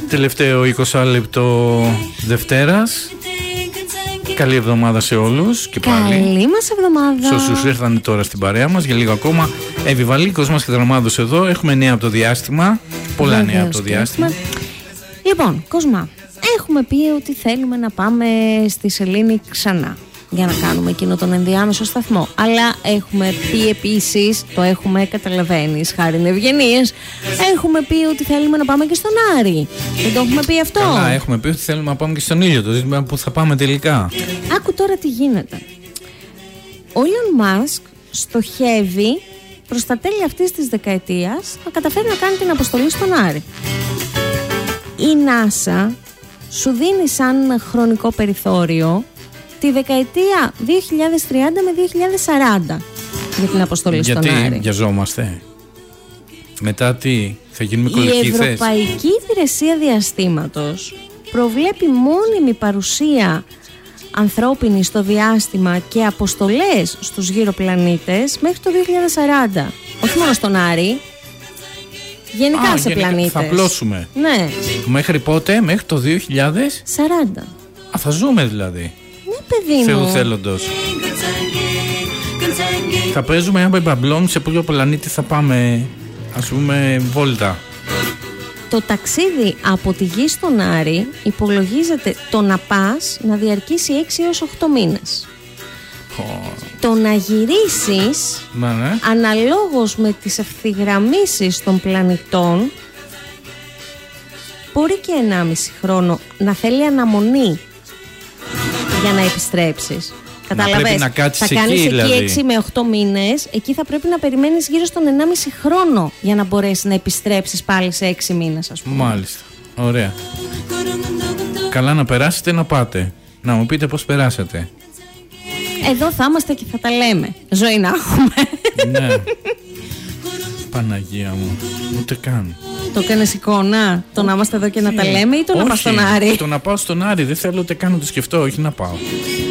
Τελευταίο 20 λεπτό Δευτέρας. Καλή εβδομάδα σε όλους και πάλι. Καλή μας εβδομάδα. Σε όσους ήρθαν τώρα στην παρέα μας για λίγο ακόμα. Εβιβαλή, Κοσμάς και Δραμάδος εδώ. Έχουμε νέα από το διάστημα. Πολλά νέα από το διάστημα. Λοιπόν, Κοσμά, έχουμε πει ότι θέλουμε να πάμε στη Σελήνη ξανά για να κάνουμε εκείνο τον ενδιάμεσο σταθμό. Αλλά έχουμε πει επίσης, το έχουμε, καταλαβαίνεις, χάρη ευγενίες, έχουμε πει ότι θέλουμε να πάμε και στον Άρη. Δεν το έχουμε πει αυτό? Καλά, έχουμε πει ότι θέλουμε να πάμε και στον ήλιο. Το ζήτημα που θα πάμε τελικά. Άκου τώρα τι γίνεται. Ο Elon Musk στοχεύει προς τα τέλη αυτής της δεκαετίας να καταφέρει να κάνει την αποστολή στον Άρη. Η NASA σου δίνει σαν χρονικό περιθώριο τη δεκαετία 2030 με 2040 για την αποστολή στον Άρη. Γιατί βιαζόμαστε? Μετά τι, θα γίνουμε κολικοί χθες? Η Ευρωπαϊκή Υπηρεσία Διαστήματος προβλέπει μόνιμη παρουσία ανθρώπινη στο διάστημα και αποστολές στους γύρω πλανήτες μέχρι το 2040. Όχι μόνο στον Άρη, γενικά σε πλανήτες. Θα απλώσουμε. Ναι. Μέχρι πότε? Μέχρι το 2040. Θα ζούμε δηλαδή. Ναι, παιδί μου. Θεού θέλοντος. Θα παίζουμε ένα μπαμπλόν σε ποιο πλανήτη θα πάμε, ας πούμε, βόλτα. Το ταξίδι από τη Γη στον Άρη υπολογίζεται το να πας να διαρκήσει 6 έως 8 μήνες. Το να γυρίσεις, ναι, αναλόγως με τις ευθυγραμμίσεις των πλανητών, μπορεί και 1,5 χρόνο να θέλει αναμονή για να επιστρέψεις. Κατάλαβες, θα κάνεις εκεί δηλαδή 6 με 8 μήνες, εκεί θα πρέπει να περιμένεις γύρω στον 1,5 χρόνο για να μπορέσεις να επιστρέψεις πάλι σε 6 μήνες, ας πούμε. Μάλιστα, ωραία. Καλά να περάσετε, να πάτε. Να μου πείτε πώς περάσατε. Εδώ θα είμαστε και θα τα λέμε. Ζωή να έχουμε. Ναι. Παναγία μου, ούτε καν. Το έκανες εικόνα, το να είμαστε εδώ και να τα λέμε, ή το να πας στον Άρη? Το να πάω στον Άρη, δεν θέλω ούτε καν να το σκεφτώ, όχι να πάω.